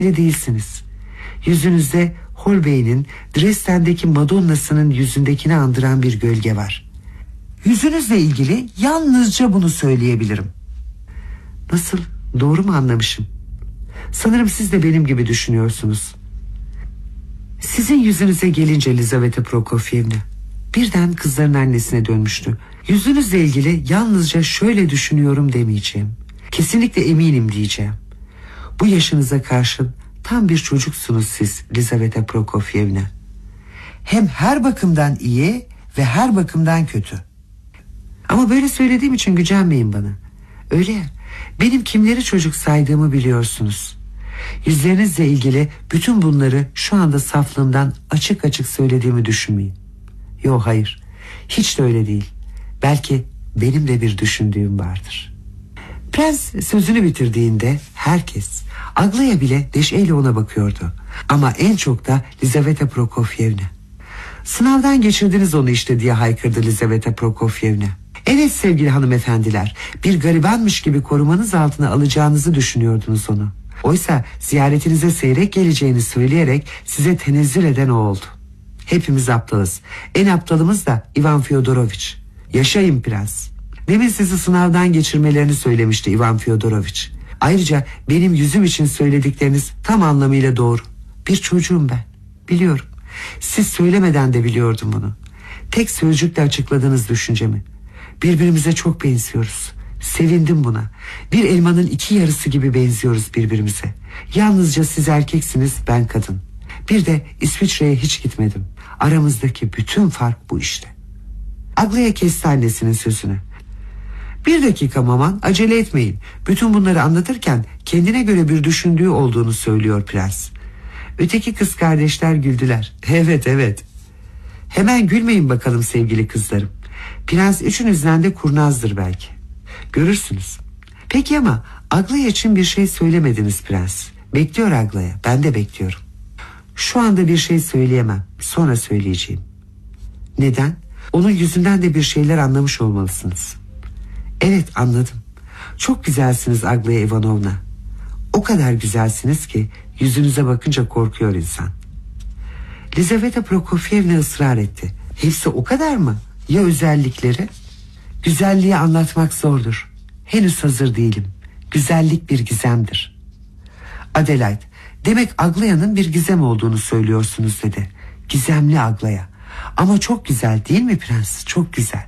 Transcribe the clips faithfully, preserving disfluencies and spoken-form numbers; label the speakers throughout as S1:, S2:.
S1: değilsiniz. Yüzünüzde Holbein'in Dresden'deki Madonna'sının yüzündekini andıran bir gölge var. Yüzünüzle ilgili yalnızca bunu söyleyebilirim. Nasıl? Doğru mu anlamışım? Sanırım siz de benim gibi düşünüyorsunuz. Sizin yüzünüze gelince Lizaveta Prokofyevna, birden kızların annesine dönmüştü. Yüzünüzle ilgili yalnızca şöyle düşünüyorum demeyeceğim. Kesinlikle eminim diyeceğim. Bu yaşınıza karşın tam bir çocuksunuz siz Lizaveta Prokofyevna. Hem her bakımdan iyi ve her bakımdan kötü. Ama böyle söylediğim için gücenmeyin bana. Öyle ya, benim kimleri çocuk saydığımı biliyorsunuz. Yüzlerinizle ilgili bütün bunları şu anda saflığımdan açık açık söylediğimi düşünmeyin. Yok, hayır, hiç de öyle değil. Belki benim de bir düşündüğüm vardır. Prens sözünü bitirdiğinde herkes, Aglaya bile neşeyle ona bakıyordu. Ama en çok da Lizaveta Prokofyevna. Sınavdan geçirdiniz onu işte diye haykırdı Lizaveta Prokofyevna. Evet sevgili hanımefendiler, bir garibanmış gibi korumanız altına alacağınızı düşünüyordunuz onu. Oysa ziyaretinize seyrek geleceğini söyleyerek size tenezzül eden o oldu. Hepimiz aptalız. En aptalımız da Ivan Fyodoroviç. Yaşayın prens. Demin sizi sınavdan geçirmelerini söylemişti Ivan Fyodoroviç. Ayrıca benim yüzüm için söyledikleriniz tam anlamıyla doğru. Bir çocuğum ben. Biliyorum. Siz söylemeden de biliyordum bunu. Tek sözcükle açıkladınız düşüncemi. Birbirimize çok benziyoruz. Sevindim buna. Bir elmanın iki yarısı gibi benziyoruz birbirimize. Yalnızca siz erkeksiniz, ben kadın. Bir de İsviçre'ye hiç gitmedim. Aramızdaki bütün fark bu işte. Aglaya kesti annesinin sözünü. Bir dakika Maman, acele etmeyin. Bütün bunları anlatırken kendine göre bir düşündüğü olduğunu söylüyor prens. Öteki kız kardeşler güldüler. Evet evet. Hemen gülmeyin bakalım sevgili kızlarım. Prens üçünüzden de kurnazdır belki. Görürsünüz. Peki ama Aglaya için bir şey söylemediniz prens. Bekliyor Aglaya, ben de bekliyorum. Şu anda bir şey söyleyemem. Sonra söyleyeceğim. Neden? Onun yüzünden de bir şeyler anlamış olmalısınız. Evet, anladım. Çok güzelsiniz Aglaya Ivanovna. O kadar güzelsiniz ki yüzünüze bakınca korkuyor insan. Lizaveta Prokofyevna ısrar etti. Hepsi o kadar mı? Ya özellikleri? Güzelliği anlatmak zordur. Henüz hazır değilim. Güzellik bir gizemdir. Adelaide, demek Aglaya'nın bir gizem olduğunu söylüyorsunuz dedi. Gizemli Aglaya. Ama çok güzel değil mi prens? Çok güzel.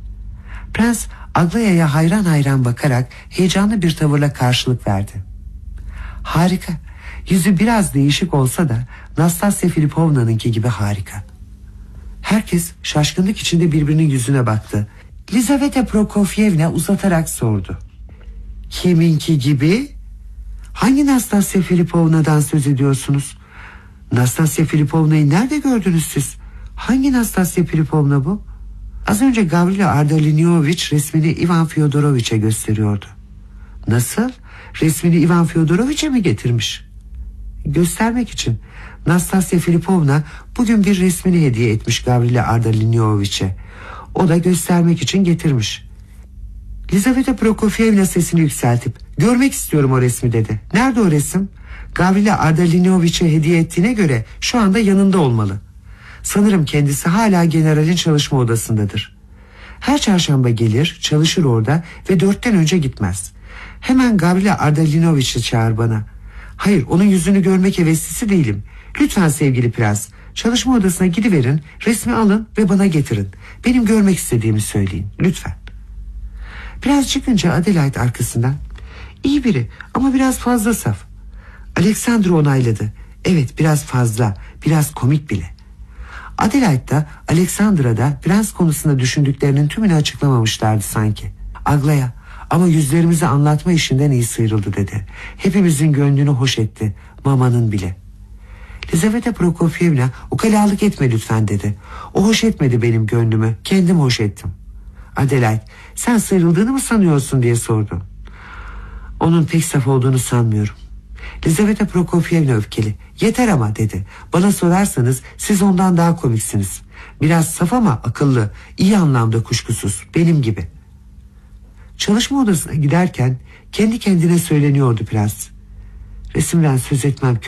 S1: Prens Aglaya'ya hayran hayran bakarak heyecanlı bir tavırla karşılık verdi. Harika. Yüzü biraz değişik olsa da Nastasya Filipovna'nınki gibi harika. Herkes şaşkınlık içinde birbirinin yüzüne baktı. Lizaveta Prokofyevna uzatarak sordu. Kiminki gibi? Hangi Nastasya Filipovna'dan söz ediyorsunuz? Nastasya Filipovna'yı nerede gördünüz siz? Hangi Nastasya Filipovna bu? Az önce Gavrila Ardalionovich resmini Ivan Fyodoroviç'e gösteriyordu. Nasıl? Resmini Ivan Fyodoroviç'e mi getirmiş? Göstermek için. Nastasya Filipovna bugün bir resmini hediye etmiş Gavrila Ardalionovich'e. O da göstermek için getirmiş. Lizaveta Prokofyevna sesini yükseltip görmek istiyorum o resmi dedi. Nerede o resim? Gavrila Ardalionovich'e hediye ettiğine göre şu anda yanında olmalı. Sanırım kendisi hala generalin çalışma odasındadır. Her çarşamba gelir, çalışır orada ve dörtten önce gitmez. Hemen Gavrila Ardalionovich'i çağır bana. Hayır, onun yüzünü görmek heveslisi değilim. Lütfen sevgili prens, çalışma odasına gidiverin, resmi alın ve bana getirin. Benim görmek istediğimi söyleyin, lütfen. Prens çıkınca Adelaide arkasından, iyi biri ama biraz fazla saf. Alexandra onayladı. Evet, biraz fazla, biraz komik bile. Adelaide da Alexandra da prens konusunda düşündüklerinin tümünü açıklamamışlardı sanki. Aglaya, ama yüzlerimizi anlatma işinden iyi sıyrıldı dedi. Hepimizin gönlünü hoş etti, Mama'nın bile. Lizaveta Prokofyevna, ukalalık etme lütfen dedi. O hoş etmedi benim gönlümü, kendim hoş ettim. Adelaide, sen sıyrıldığını mı sanıyorsun diye sordu. Onun pek saf olduğunu sanmıyorum. Lizaveta Prokofyevna öfkeli. Yeter ama dedi. Bana sorarsanız siz ondan daha komiksiniz. Biraz saf ama akıllı, iyi anlamda kuşkusuz, benim gibi. Çalışma odasına giderken kendi kendine söyleniyordu prens. Resimden söz etmem